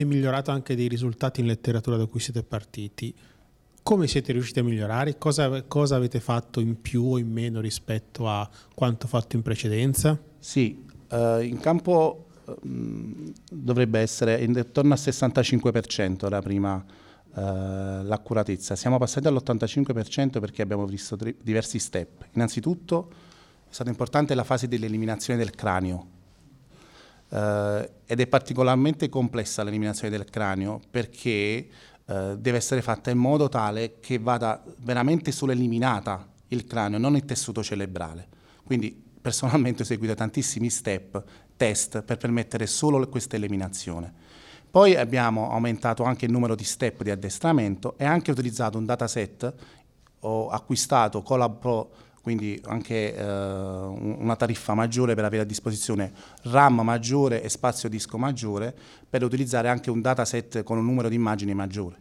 È migliorato anche dei risultati in letteratura da cui siete partiti. Come siete riusciti a migliorare? Cosa avete fatto in più o in meno rispetto a quanto fatto in precedenza? Sì, in campo dovrebbe essere intorno al 65% era prima l'accuratezza. Siamo passati all'85% perché abbiamo visto diversi step. Innanzitutto è stata importante la fase dell'eliminazione del cranio ed è particolarmente complessa l'eliminazione del cranio perché deve essere fatta in modo tale che vada veramente solo eliminata il cranio, non il tessuto cerebrale. Quindi personalmente ho seguito tantissimi step, test per permettere solo questa eliminazione. Poi abbiamo aumentato anche il numero di step di addestramento e anche utilizzato un dataset, ho acquistato Colab Pro, quindi anche una tariffa maggiore per avere a disposizione RAM maggiore e spazio disco maggiore per utilizzare anche un dataset con un numero di immagini maggiore.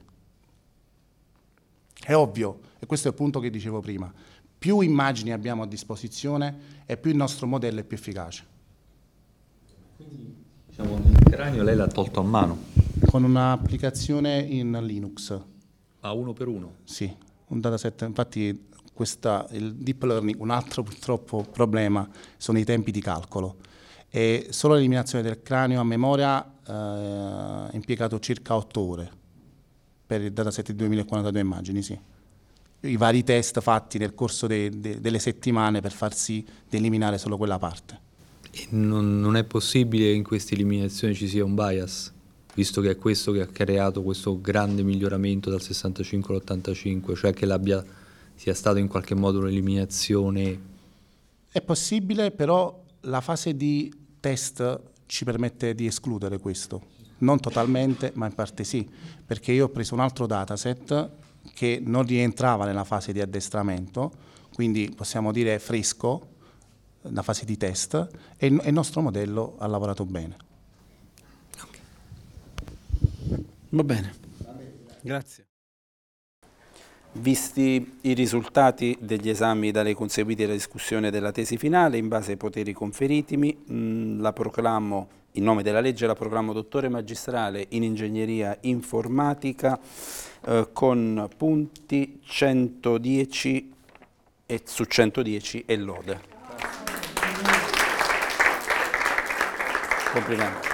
È ovvio, e questo è il punto che dicevo prima, più immagini abbiamo a disposizione e più il nostro modello è più efficace. Quindi diciamo, il cranio lei l'ha tolto a mano? Con un'applicazione in Linux. A uno per uno? Sì, un dataset, infatti il deep learning, un altro purtroppo problema sono i tempi di calcolo. E solo l'eliminazione del cranio a memoria ha impiegato circa 8 ore per il dataset di 2042 immagini, sì. I vari test fatti nel corso delle settimane per far sì di eliminare solo quella parte. E non è possibile che in queste eliminazioni ci sia un bias, visto che è questo che ha creato questo grande miglioramento dal 65 all'85, cioè che sia stato in qualche modo un'eliminazione? È possibile, però la fase di test ci permette di escludere questo. Non totalmente, ma in parte sì, perché io ho preso un altro dataset che non rientrava nella fase di addestramento, quindi possiamo dire fresco, la fase di test, e il nostro modello ha lavorato bene. Va bene, grazie. Visti i risultati degli esami da lei conseguiti alla discussione della tesi finale, in base ai poteri conferitimi, la proclamo, in nome della legge, la proclamo dottore magistrale in ingegneria informatica con punti 110 e su 110 e lode. Complimenti.